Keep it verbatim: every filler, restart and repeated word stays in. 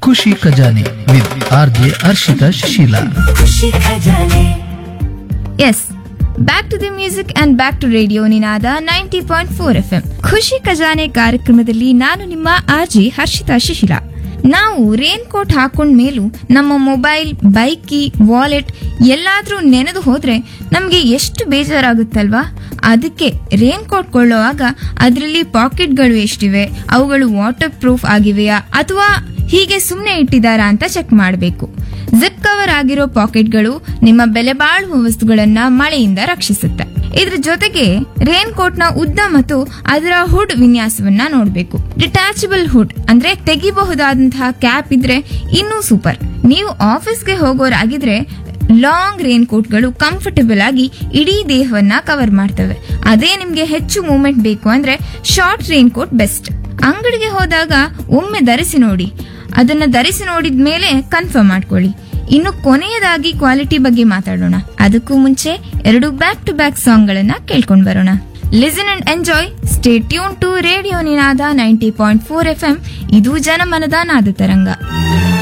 ಖುಷಿ ಖಜಾನೆ with R J Harshita Shishila. S, back to the music and back to radio Ninada ninety point four F M. ಖುಷಿ ಖಜಾನೆ ಕಾರ್ಯಕ್ರಮದಲ್ಲಿ ನಾನು ನಿಮ್ಮ ಆರ್ಜಿ ಹರ್ಷಿತಾ ಶಿಶಿಲ. ನಾವು ರೇನ್ ಕೋಟ್ ಹಾಕೊಂಡ್ ಮೇಲೂ ನಮ್ಮ ಮೊಬೈಲ್, ಬೈಕ್ ಕೀ, ವಾಲೆಟ್ ಎಲ್ಲಾದ್ರೂ ನೆನೆದು ಹೋದ್ರೆ ನಮ್ಗೆ ಎಷ್ಟು ಬೇಜಾರಾಗುತ್ತಲ್ವಾ? ಅದಕ್ಕೆ ರೇನ್ ಕೋಟ್ ಕೊಳ್ಳುವಾಗ ಅದರಲ್ಲಿ ಪಾಕೆಟ್ಗಳು ಎಷ್ಟಿವೆ, ಅವುಗಳು ವಾಟರ್ ಪ್ರೂಫ್ ಆಗಿವೆಯಾ ಅಥವಾ ಹೀಗೆ ಸುಮ್ಮನೆ ಇಟ್ಟಿದ್ದಾರಾ ಅಂತ ಚೆಕ್ ಮಾಡಬೇಕು. ಜಿಪ್ ಕವರ್ ಆಗಿರೋ ಪಾಕೆಟ್ಗಳು ನಿಮ್ಮ ಬೆಲೆ ಬಾಳುವ ವಸ್ತುಗಳನ್ನ ಮಳೆಯಿಂದ ರಕ್ಷಿಸುತ್ತೆ. ಇದ್ರ ಜೊತೆಗೆ ರೇನ್ ಕೋಟ್ ನ ಉದ್ದ ಮತ್ತು ಅದರ ಹುಡ್ ವಿನ್ಯಾಸವನ್ನ ನೋಡಬೇಕು. ಡಿಟ್ಯಾಚಬಲ್ ಹುಡ್ ಅಂದ್ರೆ ತೆಗಿಬಹುದಾದಂತಹ ಕ್ಯಾಪ್ ಇದ್ರೆ ಇನ್ನೂ ಸೂಪರ್. ನೀವು ಆಫೀಸ್ಗೆ ಹೋಗೋರಾಗಿದ್ರೆ ಲಾಂಗ್ ರೇನ್ ಕೋಟ್ಗಳು ಕಂಫರ್ಟಬಲ್ ಆಗಿ ಇಡೀ ದೇಹವನ್ನ ಕವರ್ ಮಾಡ್ತವೆ. ಅದೇ ನಿಮ್ಗೆ ಹೆಚ್ಚು ಮೂವ್ಮೆಂಟ್ ಬೇಕು ಅಂದ್ರೆ ಶಾರ್ಟ್ ರೇನ್ ಕೋಟ್ ಬೆಸ್ಟ್. ಅಂಗಡಿಗೆ ಹೋದಾಗ ಒಮ್ಮೆ ಧರಿಸಿ ನೋಡಿ, ಅದನ್ನ ಧರಿಸಿ ನೋಡಿದ ಮೇಲೆ ಕನ್ಫರ್ಮ್ ಮಾಡ್ಕೊಳ್ಳಿ. ಇನ್ನು ಕೊನೆಯದಾಗಿ ಕ್ವಾಲಿಟಿ ಬಗ್ಗೆ ಮಾತಾಡೋಣ. ಅದಕ್ಕೂ ಮುಂಚೆ ಎರಡು ಬ್ಯಾಕ್ ಟು ಬ್ಯಾಕ್ ಸಾಂಗ್ ಗಳನ್ನ ಕೇಳ್ಕೊಂಡ್ ಬರೋಣ. Listen and enjoy. Stay tune to radio Ninada ninety point four F M. ಇದು ಜನಮನದ ನಾದ ತರಂಗ.